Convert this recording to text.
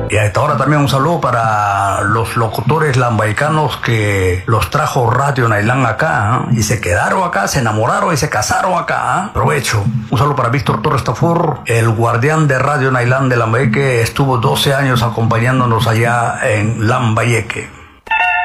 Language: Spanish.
Y hasta ahora también un saludo para los locutores lambayecanos que los trajo Radio Nailán acá, y se quedaron acá, se enamoraron y se casaron acá. Aprovecho. Un saludo para Víctor Torres Tafur, el guardián de Radio Nailán de Lambayeque, estuvo 12 años acompañándonos allá en Lambayeque.